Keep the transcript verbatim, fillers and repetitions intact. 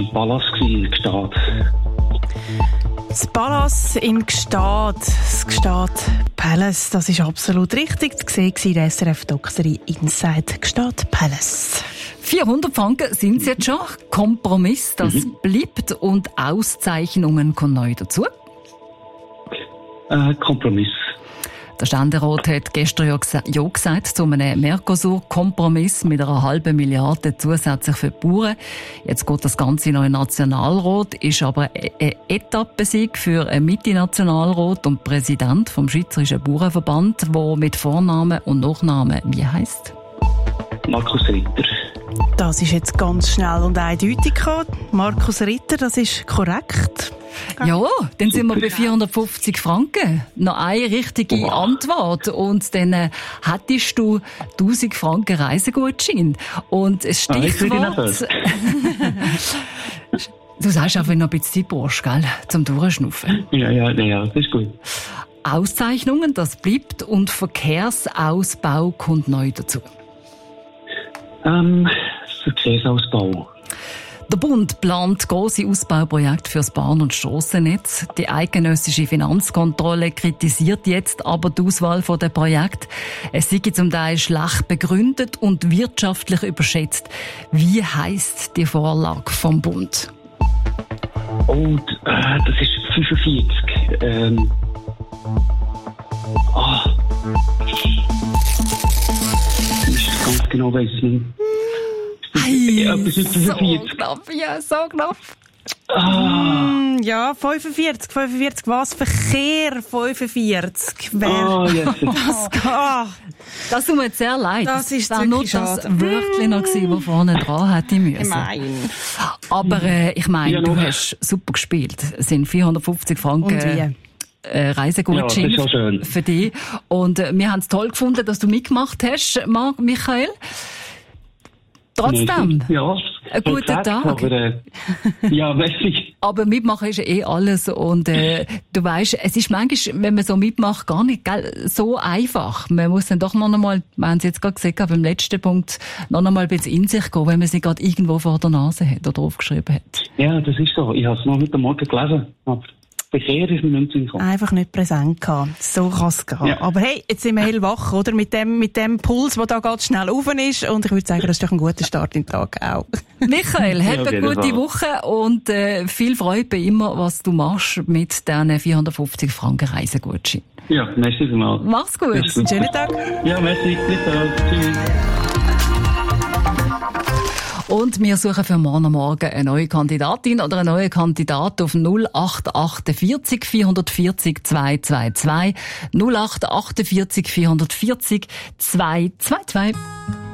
im Palast in Gstaad. Das Palace in Gstaad, das Gstaad Palace, das ist absolut richtig. Das war in der S R F-Doxerie Inside Gstaad Palace. vierhundert Franken sind es jetzt schon. Kompromiss, das mhm. bleibt und Auszeichnungen kommen neu dazu. Äh, Kompromiss. Der Ständerat hat gestern ja gesagt zu einem Mercosur-Kompromiss mit einer halben Milliarde zusätzlich für die Bauern. Jetzt geht das Ganze noch in den Nationalrat, ist aber ein Etappensieg für einen Mitte-Nationalrat und Präsident vom Schweizerischen Bauernverband, der mit Vornamen und Nachnamen wie heisst? Markus Ritter. Das ist jetzt ganz schnell und eindeutig gekommen. Markus Ritter, das ist korrekt. Ja, dann sind wir bei vierhundertfünfzig Franken. Noch eine richtige oh. Antwort. Und dann äh, hättest du tausend Franken Reisegutschein. Und ein Stichwort... Ah, du sagst einfach, wenn du noch ein bisschen Zeit brauchst, gell? Zum Durchschnaufen. Ja, ja, ja, das ist gut. Auszeichnungen, das bleibt. Und Verkehrsausbau kommt neu dazu. Ähm, Verkehrsausbau. Der Bund plant grosse Ausbauprojekte für das Bahn- und Strassennetz. Die eidgenössische Finanzkontrolle kritisiert jetzt aber die Auswahl der Projekte. Es sei zum Teil schlecht begründet und wirtschaftlich überschätzt. Wie heisst die Vorlage vom Bund? Oh, äh, das ist fünfundvierzig. Ähm. Ah. Ich ganz genau weiss nicht. Hey, ja, so knapp, ja, so knapp. Ah. Mm, ja, fünfundvierzig, fünfundvierzig, was? Verkehr, fünfundvierzig. Wer? Oh, yes. Das, oh. Das tut mir jetzt sehr leid. Das ist das war nur das Wörtchen noch gewesen, das vorne dran hätte müssen. Nein. Aber äh, ich meine, ja, du hast super gespielt. Es sind vierhundertfünfzig Franken. Und wie? Äh, Reisegutschein ja, für dich. Und äh, wir haben es toll gefunden, dass du mitgemacht hast, Marc, Michael. Trotzdem, ja, einen guten gesagt, Tag. Aber, äh, ja, merci. Aber mitmachen ist ja eh alles. Und äh, du weisst, es ist manchmal, wenn man so mitmacht, gar nicht gell, so einfach. Man muss dann doch noch einmal, wir haben es jetzt gerade gesehen, beim letzten Punkt, noch einmal ein bisschen in sich gehen, wenn man sie gerade irgendwo vor der Nase hat oder aufgeschrieben hat. Ja, das ist so. Ich habe es noch heute Morgen gelesen. Aber Verkehr ist mir nicht gekommen. Einfach nicht präsent gehabt. So kann es gehen. Ja. Aber hey, jetzt sind wir hellwach, oder? Mit dem, mit dem Puls, der da ganz schnell rauf ist. Und ich würde sagen, das ist doch ein guter Start in den Tag auch. Michael, hab ja, eine gute Fall. Woche und äh, viel Freude bei immer, was du machst mit diesen vierhundertfünfzig Franken Reisegutschein. Ja, merci vielmals. Mach's gut. Merci. Schönen Tag. Ja, merci. Bis dann. Tschüss. Und wir suchen für morgen Morgen eine neue Kandidatin oder einen neuen Kandidat auf null acht achtundvierzig vierhundertvierzig zweihundertzweiundzwanzig null acht achtundvierzig vierhundertvierzig zweihundertzweiundzwanzig.